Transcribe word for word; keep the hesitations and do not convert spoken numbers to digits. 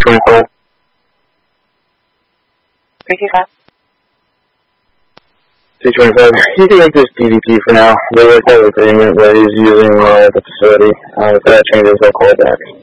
twenty-five. three two five. three twenty-five. You can make this D V P for now. They worked out agreement where he's using uh, the facility. Uh, if that changes, I'll call back.